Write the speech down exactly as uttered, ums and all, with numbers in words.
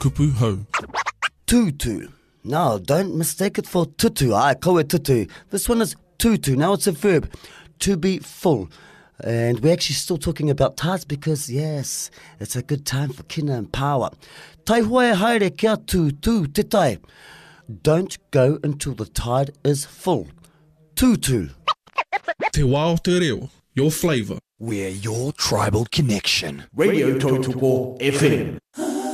kupu hau. Tutu. No, don't mistake it for tutu. Ai, koe tutu. This one is tutu. Now it's a verb. To be full. And we're actually still talking about tides because, yes, it's a good time for kina and power. Tai hoe haere kia tutu te tai. Don't go until the tide is full. Tutu. Te wao te reo, your flavour. We're your tribal connection. Radio Totopo F M.